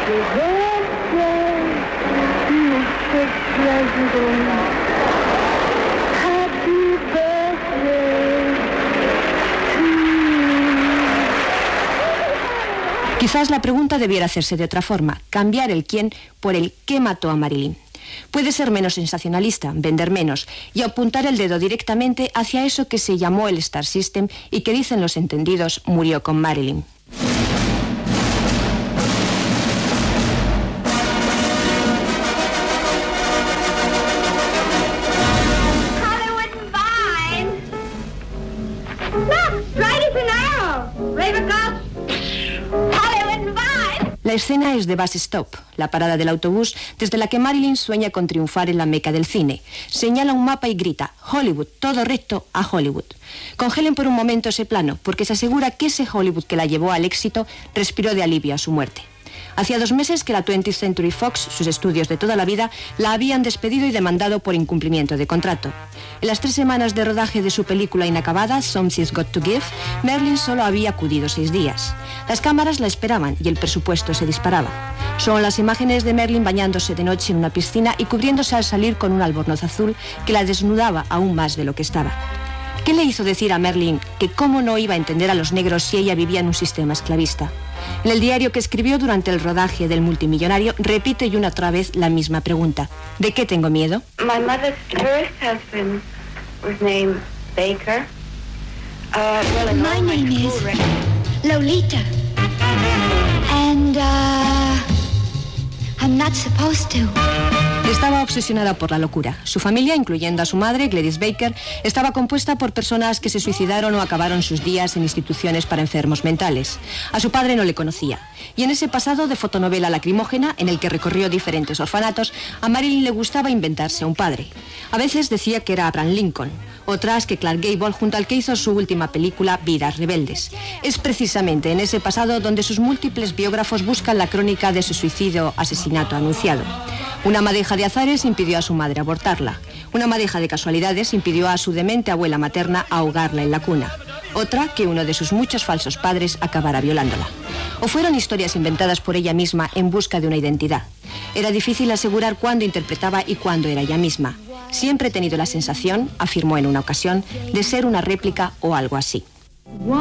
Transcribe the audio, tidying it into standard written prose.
Quizás la pregunta debiera hacerse de otra forma, cambiar el quién por el qué mató a Marilyn. Puede ser menos sensacionalista, vender menos y apuntar el dedo directamente hacia eso que se llamó el Star System y que, dicen los entendidos, murió con Marilyn. La escena es de Bus Stop, la parada del autobús desde la que Marilyn sueña con triunfar en la meca del cine. Señala un mapa y grita: Hollywood, todo recto a Hollywood. Congelen por un momento ese plano, porque se asegura que ese Hollywood que la llevó al éxito respiró de alivio a su muerte. Hacía 2 meses que la 20th Century Fox, sus estudios de toda la vida, la habían despedido y demandado por incumplimiento de contrato. En las 3 semanas de rodaje de su película inacabada, Something's Got to Give, Marilyn solo había acudido 6 días. Las cámaras la esperaban y el presupuesto se disparaba. Son las imágenes de Marilyn bañándose de noche en una piscina y cubriéndose al salir con un albornoz azul que la desnudaba aún más de lo que estaba. ¿Qué le hizo decir a Marilyn que cómo no iba a entender a los negros si ella vivía en un sistema esclavista? En el diario que escribió durante el rodaje del multimillonario, repite y una otra vez la misma pregunta: ¿de qué tengo miedo? My mother's first husband was named Baker. My name is Lolita. And I'm not supposed to. Estaba obsesionada por la locura. Su familia, incluyendo a su madre, Gladys Baker, estaba compuesta por personas que se suicidaron o acabaron sus días en instituciones para enfermos mentales. A su padre no le conocía. Y en ese pasado de fotonovela lacrimógena, en el que recorrió diferentes orfanatos, a Marilyn le gustaba inventarse a un padre. A veces decía que era Abraham Lincoln, otras que Clark Gable, junto al que hizo su última película, Vidas Rebeldes. Es precisamente en ese pasado donde sus múltiples biógrafos buscan la crónica de su suicidio-asesinato anunciado. Una madeja de azares impidió a su madre abortarla. Una madeja de casualidades impidió a su demente abuela materna ahogarla en la cuna. Otra, que uno de sus muchos falsos padres acabara violándola. O fueron historias inventadas por ella misma en busca de una identidad. Era difícil asegurar cuándo interpretaba y cuándo era ella misma. Siempre he tenido la sensación, afirmó en una ocasión, de ser una réplica o algo así.